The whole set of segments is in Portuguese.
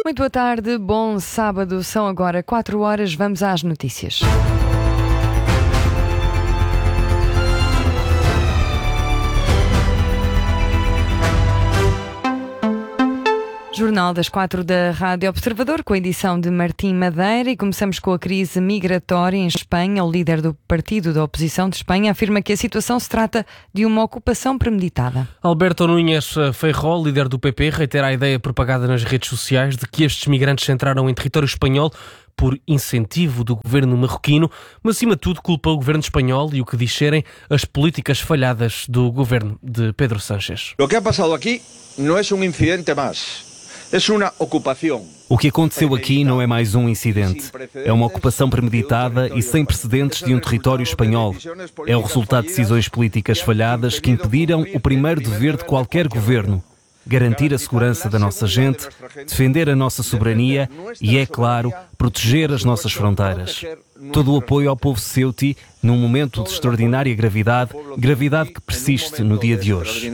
Muito boa tarde, bom sábado, são agora 4 horas, vamos às notícias. Jornal das 4 da Rádio Observador, com a edição de Martim Madeira, e começamos com a crise migratória em Espanha. O líder do partido da oposição de Espanha afirma que a situação se trata de uma ocupação premeditada. Alberto Núñez Feijóo, líder do PP, reitera a ideia propagada nas redes sociais de que estes migrantes entraram em território espanhol por incentivo do governo marroquino, mas acima de tudo culpa o governo espanhol e o que diz serem as políticas falhadas do governo de Pedro Sánchez. O que ha passado aqui não é um incidente mais. O que aconteceu aqui não é mais um incidente. É uma ocupação premeditada e sem precedentes de um território espanhol. É o resultado de decisões políticas falhadas que impediram o primeiro dever de qualquer governo: garantir a segurança da nossa gente, defender a nossa soberania e, é claro, proteger as nossas fronteiras. Todo o apoio ao povo ceuti num momento de extraordinária gravidade que persiste no dia de hoje.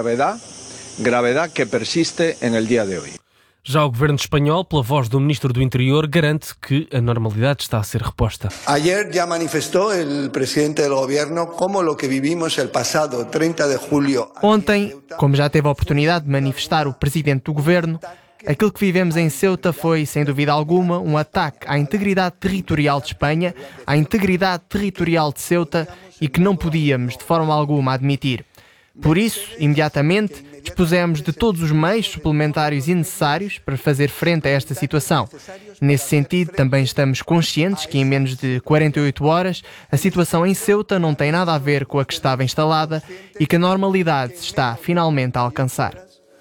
Gravedade que persiste no dia de hoje. Já o governo espanhol, pela voz do ministro do Interior, garante que a normalidade está a ser reposta. Ayer já manifestou o presidente do governo como o que vivimos o passado 30 de julho. Ontem, como já teve a oportunidade de manifestar o presidente do governo, aquilo que vivemos em Ceuta foi, sem dúvida alguma, um ataque à integridade territorial de Espanha, à integridade territorial de Ceuta, e que não podíamos, de forma alguma, admitir. Por isso, imediatamente, dispusemos de todos os meios suplementares e necessários para fazer frente a esta situação. Nesse sentido, também estamos conscientes que em menos de 48 horas a situação em Ceuta não tem nada a ver com a que estava instalada e que a normalidade se está finalmente a alcançar.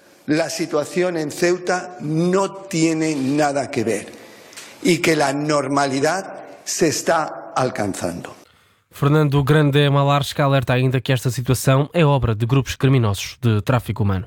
A situação em Ceuta não tem nada a ver e que a normalidade se está alcançando. Fernando Grande Malarska alerta ainda que esta situação é obra de grupos criminosos de tráfico humano.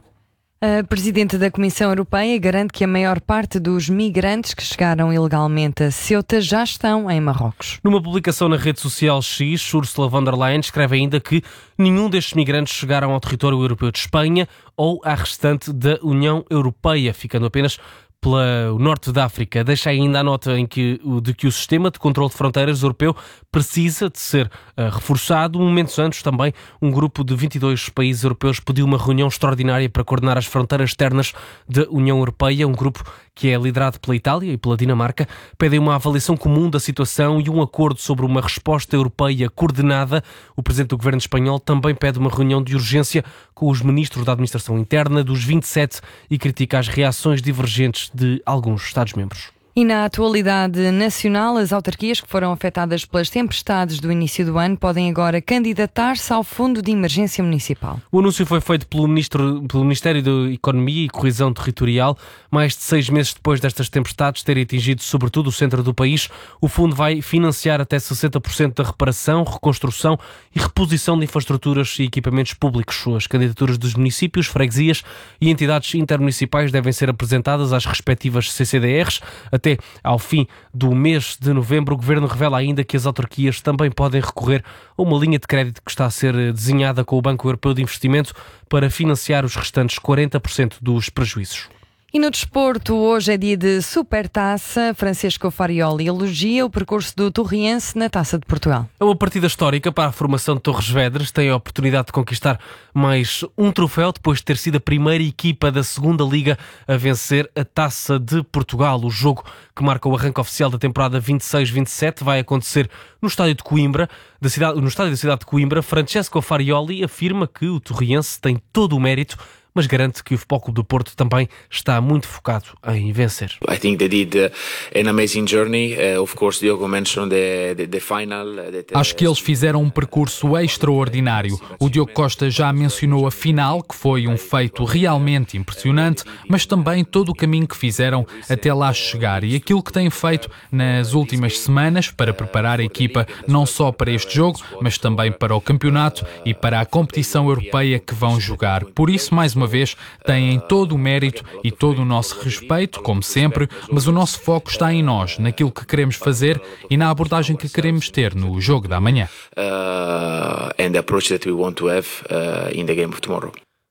A Presidente da Comissão Europeia garante que a maior parte dos migrantes que chegaram ilegalmente a Ceuta já estão em Marrocos. Numa publicação na rede social X, Ursula von der Leyen escreve ainda que nenhum destes migrantes chegaram ao território europeu de Espanha ou à restante da União Europeia, ficando apenas pelo norte da África. Deixa ainda a nota de que o sistema de controle de fronteiras europeu precisa de ser reforçado. Momentos antes também, um grupo de 22 países europeus pediu uma reunião extraordinária para coordenar as fronteiras externas da União Europeia. Um grupo que é liderado pela Itália e pela Dinamarca, pedem uma avaliação comum da situação e um acordo sobre uma resposta europeia coordenada. O Presidente do Governo espanhol também pede uma reunião de urgência com os ministros da Administração Interna dos 27 e critica as reações divergentes de alguns Estados-membros. E na atualidade nacional, as autarquias que foram afetadas pelas tempestades do início do ano podem agora candidatar-se ao Fundo de Emergência Municipal. O anúncio foi feito pelo Ministério da Economia e Coesão Territorial. Mais de 6 meses depois destas tempestades terem atingido sobretudo o centro do país, o fundo vai financiar até 60% da reparação, reconstrução e reposição de infraestruturas e equipamentos públicos. As candidaturas dos municípios, freguesias e entidades intermunicipais devem ser apresentadas às respectivas CCDRs. Até ao fim do mês de novembro, o Governo revela ainda que as autarquias também podem recorrer a uma linha de crédito que está a ser desenhada com o Banco Europeu de Investimento para financiar os restantes 40% dos prejuízos. E no desporto, hoje é dia de Supertaça. Francesco Farioli elogia o percurso do Torriense na Taça de Portugal. É uma partida histórica para a formação de Torres Vedras. Tem a oportunidade de conquistar mais um troféu depois de ter sido a primeira equipa da segunda Liga a vencer a Taça de Portugal. O jogo que marca o arranque oficial da temporada 26-27 vai acontecer no estádio de Coimbra. No estádio da cidade de Coimbra, Francesco Farioli afirma que o Torriense tem todo o mérito, mas garante que o Futebol Clube do Porto também está muito focado em vencer. I think they did an amazing journey. Of course, Diogo mentioned the final. Acho que eles fizeram um percurso extraordinário. O Diogo Costa já mencionou a final, que foi um feito realmente impressionante, mas também todo o caminho que fizeram até lá chegar e aquilo que têm feito nas últimas semanas para preparar a equipa não só para este jogo, mas também para o campeonato e para a competição europeia que vão jogar. Por isso, mais uma vez, têm todo o mérito e todo o nosso respeito, como sempre, mas o nosso foco está em nós, naquilo que queremos fazer e na abordagem que queremos ter no jogo da manhã. And the approach that we want to have in the game of tomorrow.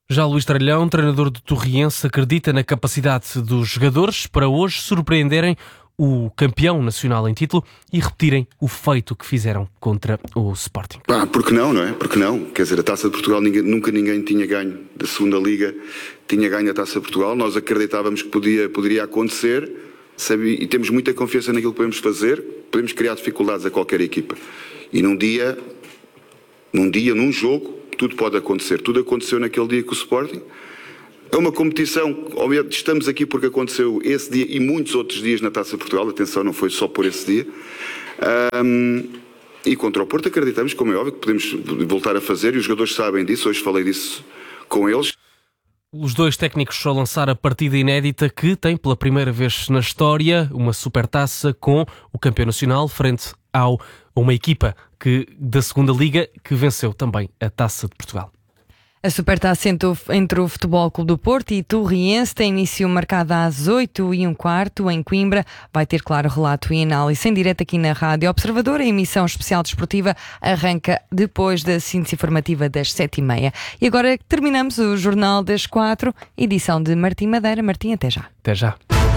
Já Luís Tralhão, treinador do Torriense, acredita na capacidade dos jogadores para hoje surpreenderem o campeão nacional em título e repetirem o feito que fizeram contra o Sporting. Porque não é? Porque não? Quer dizer, a Taça de Portugal nunca ninguém tinha ganho da segunda Liga, tinha ganho a Taça de Portugal. Nós acreditávamos que poderia acontecer, sabe? E temos muita confiança naquilo que podemos fazer. Podemos criar dificuldades a qualquer equipa. E num jogo, tudo pode acontecer. Tudo aconteceu naquele dia com o Sporting. É uma competição, obviamente estamos aqui porque aconteceu esse dia e muitos outros dias na Taça de Portugal, atenção, não foi só por esse dia. E contra o Porto acreditamos, como é óbvio, que podemos voltar a fazer, e os jogadores sabem disso, hoje falei disso com eles. Os dois técnicos a lançar a partida inédita que tem pela primeira vez na história uma supertaça com o campeão nacional frente a uma equipa da segunda Liga que venceu também a Taça de Portugal. A Supertaça entre o Futebol Clube do Porto e Torriense tem início marcado às 8h15 em Coimbra. Vai ter, claro, relato e análise em direto aqui na Rádio Observador. A emissão especial desportiva arranca depois da síntese informativa das 7h30. E agora terminamos o Jornal das 4, edição de Martim Madeira. Martim, até já. Até já.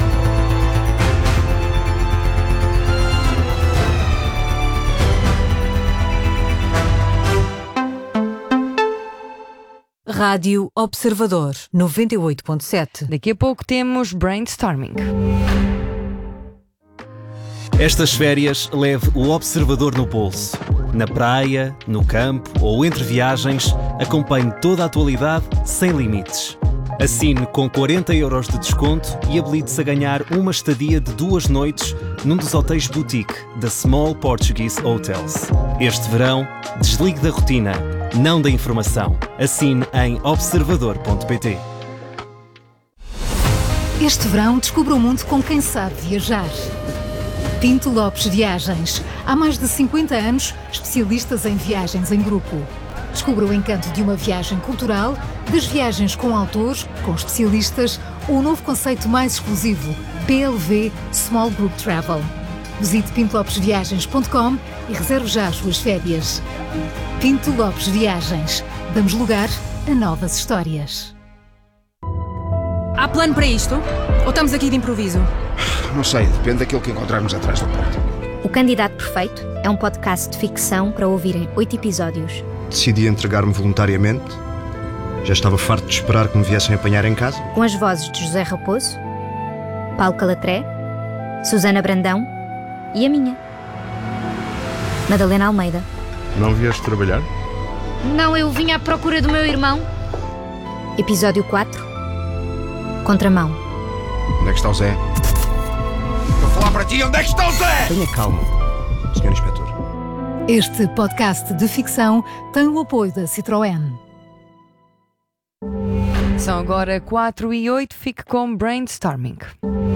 Rádio Observador 98.7. Daqui a pouco temos Brainstorming. Estas férias leve o Observador no bolso. Na praia, no campo ou entre viagens, acompanhe toda a atualidade sem limites. Assine com 40 € de desconto e habilite-se a ganhar uma estadia de 2 noites num dos hotéis boutique da Small Portuguese Hotels. Este verão, desligue da rotina, não da informação. Assine em observador.pt. Este verão descubra o mundo com quem sabe viajar. Pinto Lopes Viagens. Há mais de 50 anos, especialistas em viagens em grupo. Descubra o encanto de uma viagem cultural, das viagens com autores, com especialistas, ou o novo conceito mais exclusivo, PLV Small Group Travel. Visite pintolopesviagens.com e reserve já as suas férias. Pinto Lopes Viagens. Damos lugar a novas histórias. Há plano para isto? Ou estamos aqui de improviso? Não sei, depende daquilo que encontrarmos atrás da porta. O Candidato Perfeito é um podcast de ficção para ouvir em 8 episódios. Decidi entregar-me voluntariamente. Já estava farto de esperar que me viessem apanhar em casa. Com as vozes de José Raposo, Paulo Calatré, Susana Brandão e a minha, Madalena Almeida. Não vieste trabalhar? Não, eu vim à procura do meu irmão. Episódio 4. Contramão. Onde é que está o Zé? Vou falar para ti, onde é que está o Zé? Tenha calma, Sr. Inspetor. Este podcast de ficção tem o apoio da Citroën. São agora 4h08, fique com Brainstorming.